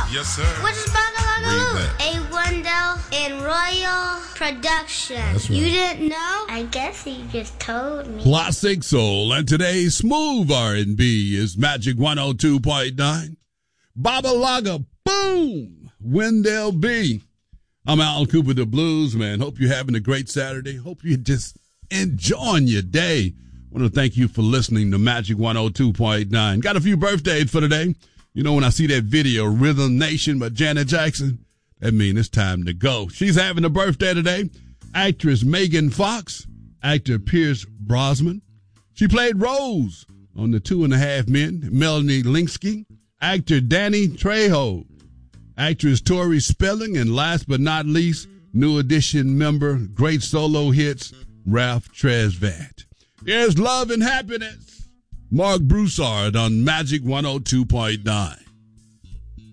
Yes, sir. What is Bugalagaloo? A Wendell and Royal production. That's right. You didn't know? I guess he just told me. Classic soul, and today's smooth R&B is Magic 102.9. Baba Laga, boom! Wendell B. I'm Al Cooper, the Blues Man. Hope you're having a great Saturday. Hope you're just enjoying your day. I want to thank you for listening to Magic 102.9. Got a few birthdays for today. You know, when I see that video, Rhythm Nation by Janet Jackson, that means it's time to go. She's having a birthday today. Actress Megan Fox, actor Pierce Brosnan. She played Rose on The 2.5 Men. Melanie Linsky, actor Danny Trejo, actress Tori Spelling, and last but not least, New Edition member, great solo hits, Ralph Tresvant. Here's Love and Happiness. Mark Broussard on Magic 102.9.